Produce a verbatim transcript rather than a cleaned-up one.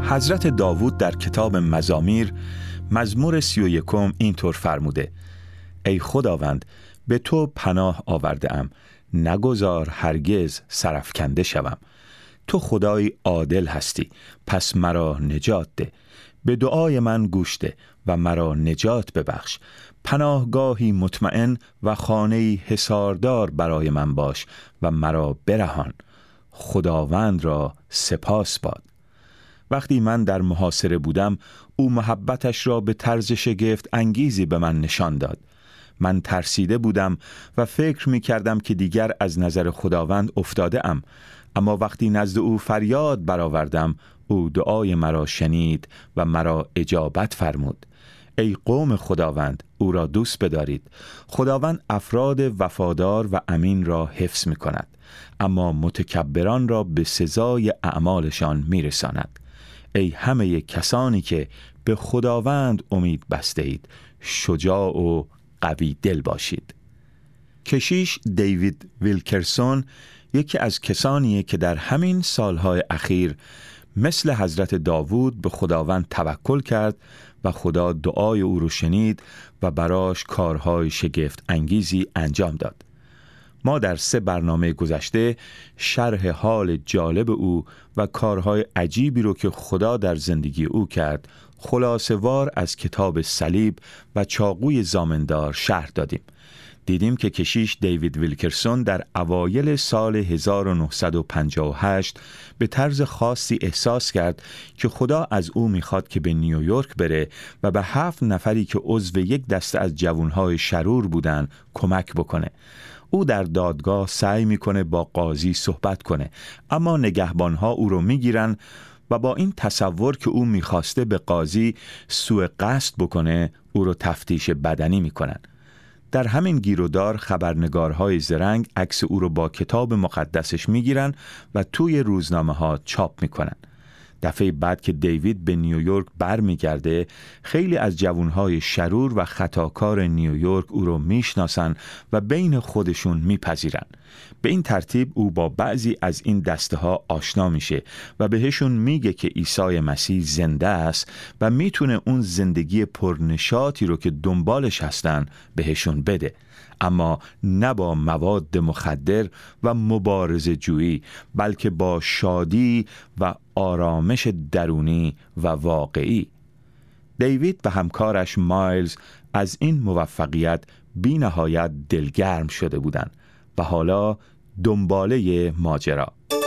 حضرت داوود در کتاب مزامیر مزمور سی و یکم اینطور فرموده: ای خداوند، به تو پناه آورده‌ام، نگذار هرگز سرافکنده شوم. تو خدای عادل هستی، پس مرا نجات ده. به دعای من گوش ده و مرا نجات ببخش. پناهگاهی مطمئن و خانه‌ای حصاردار برای من باش و مرا برهان. خداوند را سپاس باد. وقتی من در محاصره بودم، او محبتش را به طرز شگفت انگیزی به من نشان داد. من ترسیده بودم و فکر می کردم که دیگر از نظر خداوند افتاده ام، اما وقتی نزد او فریاد برآوردم، او دعای مرا شنید و مرا اجابت فرمود. ای قوم خداوند، او را دوست بدارید. خداوند افراد وفادار و امین را حفظ می کند، اما متکبران را به سزای اعمالشان می رساند. ای همه کسانی که به خداوند امید بسته اید، شجاع و قوی دل باشید. کشیش دیوید ویلکرسون یکی از کسانیه که در همین سالهای اخیر مثل حضرت داوود به خداوند توکل کرد و خدا دعای او رو شنید و براش کارهای شگفت انگیزی انجام داد. ما در سه برنامه گذشته شرح حال جالب او و کارهای عجیبی رو که خدا در زندگی او کرد خلاصه وار از کتاب صلیب و چاقوی زامندار شرح دادیم. دیدیم که کشیش دیوید ویلکرسون در اوایل سال هزار و نهصد و پنجاه و هشت به طرز خاصی احساس کرد که خدا از او میخواد که به نیویورک بره و به هفت نفری که عضو یک دسته از جوانهای شرور بودن کمک بکنه. او در دادگاه سعی میکنه با قاضی صحبت کنه، اما نگهبانها او رو میگیرن و با این تصور که او میخواسته به قاضی سوء قصد بکنه او رو تفتیش بدنی میکنن. در همین گیرودار خبرنگارهای زرنگ عکس او رو با کتاب مقدسش میگیرن و توی روزنامه ها چاپ میکنن. دفعه بعد که دیوید به نیویورک بر میگرده، خیلی از جوانهای شرور و خطاکار نیویورک او رو میشناسن و بین خودشون میپذیرن. به این ترتیب او با بعضی از این دسته ها آشنا میشه و بهشون میگه که عیسی مسیح زنده است و میتونه اون زندگی پرنشاطی رو که دنبالش هستن بهشون بده، اما نه با مواد مخدر و مبارزه جویی، بلکه با شادی و آرامش درونی و واقعی. دیوید و همکارش مایلز از این موفقیت بی نهایت دلگرم شده بودند و حالا دنباله ماجرا.